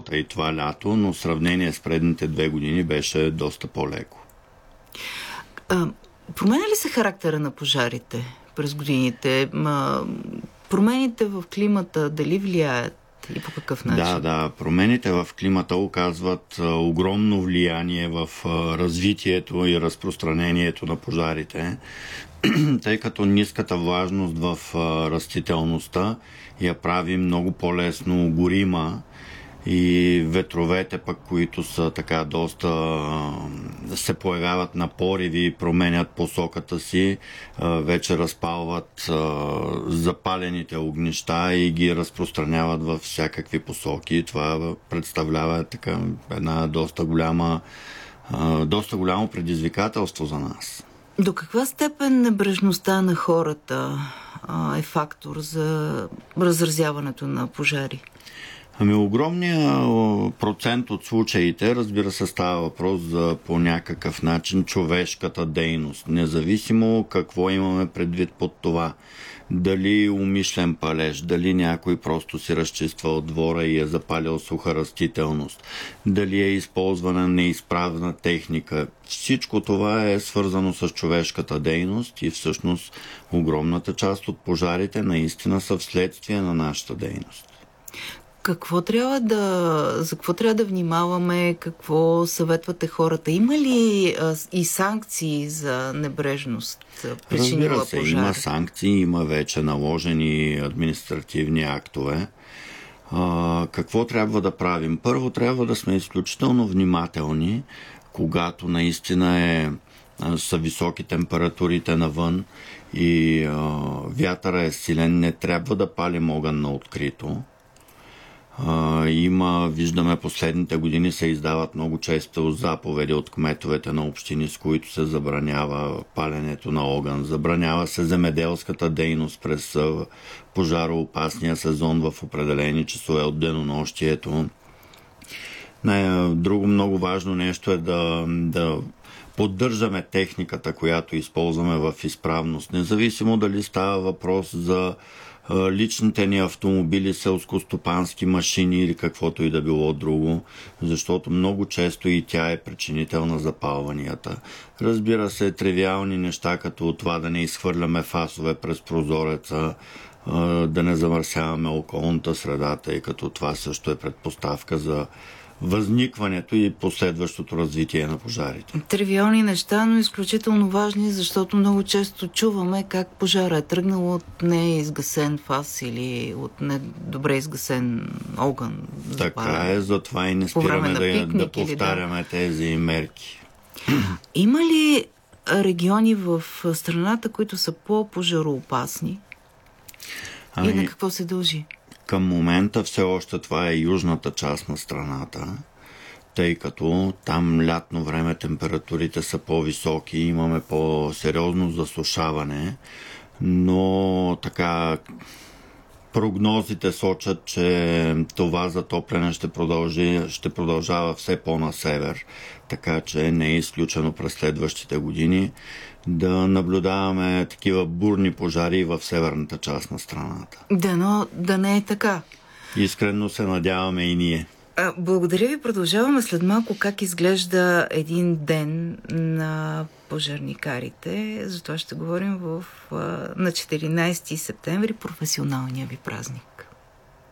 цялата и това лято, но в сравнение с предните 2 години беше доста по-леко. Променя ли се характера на пожарите през годините? Промените в климата дали влияят и по какъв начин? Да, промените в климата оказват огромно влияние в развитието и разпространението на пожарите, тъй като ниската влажност в растителността я прави много по-лесно горима и ветровете пък, които са така доста се появяват на пориви и променят посоката си, вече разпалват запалените огнища и ги разпространяват във всякакви посоки. Това представлява така една доста голямо предизвикателство за нас. До каква степен небрежността на хората е фактор за разразяването на пожари? Огромният процент от случаите, разбира се, става въпрос за по някакъв начин човешката дейност. Независимо какво имаме предвид под това. Дали умишлен палеж, дали някой просто си разчиства от двора и е запалил суха растителност, дали е използвана неизправна техника. Всичко това е свързано с човешката дейност и всъщност огромната част от пожарите наистина са вследствие на нашата дейност. За какво трябва да внимаваме? Какво съветвате хората? Има ли и санкции за небрежност, причинила пожар? Разбира се, има санкции, има вече наложени административни актове. Какво трябва да правим? Първо, трябва да сме изключително внимателни, когато наистина са високи температурите навън и вятъра е силен. Не трябва да палим огън на открито. Виждаме последните години се издават много често заповеди от кметовете на общини, с които се забранява паленето на огън. Забранява се земеделската дейност през пожароопасния сезон в определени часове от денонощието. Друго много важно нещо е да поддържаме техниката, която използваме в изправност. Независимо дали става въпрос за личните ни автомобили, селскостопански машини или каквото и да било друго, защото много често и тя е причинител на запалванията. Разбира се, тривиални неща, като това да не изхвърляме фасове през прозореца, да не замърсяваме околната среда, тъй като това също е предпоставка за възникването и последващото развитие на пожарите. Тривиални неща, но изключително важни, защото много често чуваме как пожара е тръгнал от неизгасен фас или от недобре изгасен огън. Така е, затова и не спираме да повтаряме тези мерки. Има ли региони в страната, които са по-пожароопасни? И на какво се дължи? Към момента все още това е южната част на страната, тъй като там лятно време температурите са по-високи, имаме по-сериозно засушаване, но така прогнозите сочат, че това затопляне ще продължава все по-на север, така че не е изключено през следващите години да наблюдаваме такива бурни пожари в северната част на страната. Да не е така. Искрено се надяваме и ние. Благодаря ви. Продължаваме след малко как изглежда един ден на пожарникарите. За това ще говорим на 14 септември, професионалния ви празник.